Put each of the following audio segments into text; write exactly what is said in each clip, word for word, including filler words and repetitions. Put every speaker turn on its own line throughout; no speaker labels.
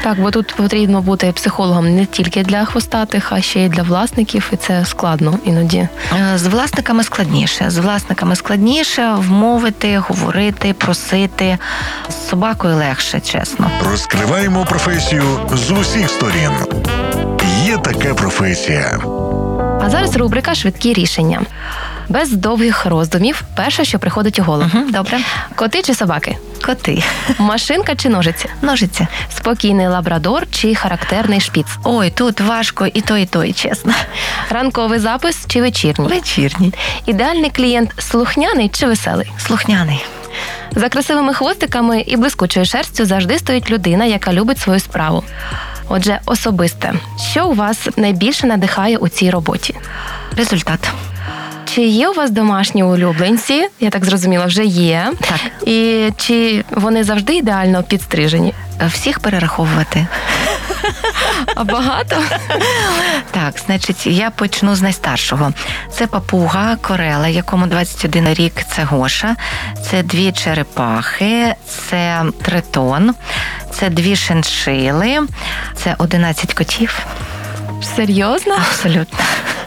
Так, бо тут потрібно бути психологом не тільки для хвостатих, а ще й для власників, і це складно іноді.
З власниками складніше. З власниками складніше вмовити, говорити, просити. З собакою легше, чесно.
Розкриваємо професію з усіх сторін. Є така професія.
А зараз рубрика «Швидкі рішення». Без довгих роздумів, перше, що приходить у голову.
Угу, добре.
Коти чи собаки?
Коти.
Машинка чи ножиці?
Ножиці.
Спокійний лабрадор чи характерний шпіц?
Ой, тут важко і то, і то, і чесно.
Ранковий запис чи вечірній?
Вечірній.
Ідеальний клієнт слухняний чи веселий?
Слухняний.
За красивими хвостиками і блискучою шерстю завжди стоїть людина, яка любить свою справу. Отже, особисте. Що у вас найбільше надихає у цій роботі?
Результат.
Чи є у вас домашні улюбленці? Я так зрозуміла, вже є.
Так.
І чи вони завжди ідеально підстрижені?
Всіх перераховувати.
А багато?
Так, значить, я почну з найстаршого. Це папуга Корела, якому двадцять один рік, це Гоша. Це дві черепахи, це тритон, це дві шиншили, це одинадцять котів.
Серйозно?
Абсолютно.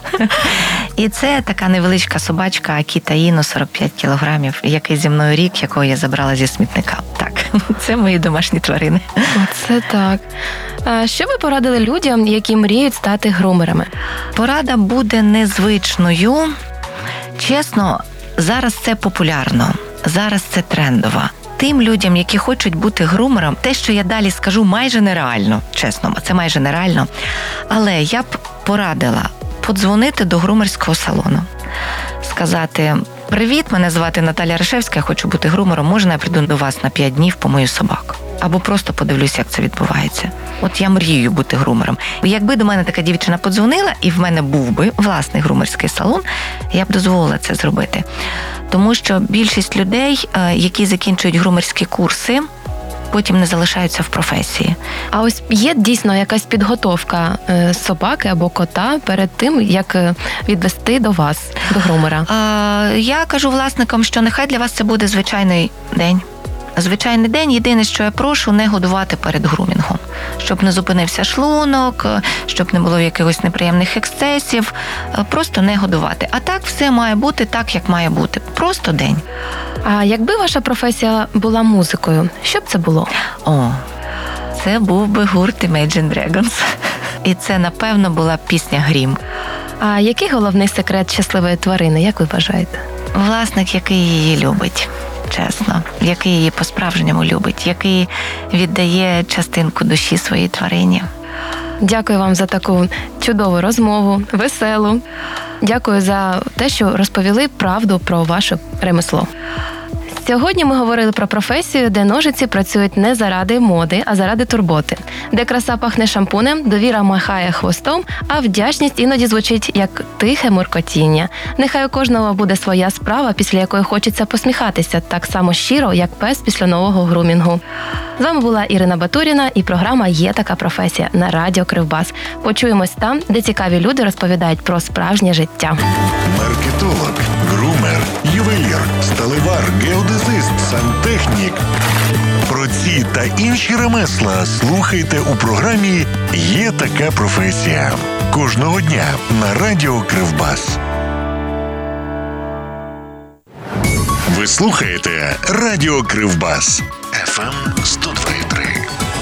І це така невеличка собачка Акіта Іно, сорок п'ять кілограмів, який зі мною рік, якого я забрала зі смітника. Так, це мої домашні тварини.
Оце так. А що ви порадили людям, які мріють стати грумерами?
Порада буде незвичною. Чесно, зараз це популярно, зараз це трендово. Тим людям, які хочуть бути грумером, те, що я далі скажу, майже нереально, чесно, це майже нереально. Але я б порадила подзвонити до грумерського салону, сказати: «Привіт, мене звати Наталя Ришевська, я хочу бути грумером, можна я прийду до вас на п'ять днів по мою собаку?» Або просто подивлюся, як це відбувається. От я мрію бути грумером. Якби до мене така дівчина подзвонила, і в мене був би власний грумерський салон, я б дозволила це зробити. Тому що більшість людей, які закінчують грумерські курси, потім не залишаються в професії.
А ось є дійсно якась підготовка собаки або кота перед тим, як відвести до вас, до грумера?
А, я кажу власникам, що нехай для вас це буде звичайний день. Звичайний день. Єдине, що я прошу, не годувати перед грумінгом. Щоб не зупинився шлунок, щоб не було якихось неприємних ексцесів. Просто не годувати. А так все має бути так, як має бути. Просто день.
А якби ваша професія була музикою, що б це було?
О, це був би гурт Imagine Dragons. І це, напевно, була пісня «Грім».
А який головний секрет щасливої тварини, як ви вважаєте?
Власник, який її любить. Чесно, який її по-справжньому любить, який віддає частинку душі своїй тварині.
Дякую вам за таку чудову розмову, веселу. Дякую за те, що розповіли правду про ваше ремесло. Сьогодні ми говорили про професію, де ножиці працюють не заради моди, а заради турботи. Де краса пахне шампунем, довіра махає хвостом, а вдячність іноді звучить як тихе муркотіння. Нехай у кожного буде своя справа, після якої хочеться посміхатися, так само щиро, як пес після нового грумінгу. З вами була Ірина Батуріна і програма «Є така професія» на радіо Кривбас. Почуємось там, де цікаві люди розповідають про справжнє життя.
Маркетолог, грумер, ювелір, сталевар, геодезист, сантехнік. Про ці та інші ремесла слухайте у програмі «Є така професія» кожного дня на радіо Кривбас. Ви слухаєте радіо Кривбас. еф ем сто два.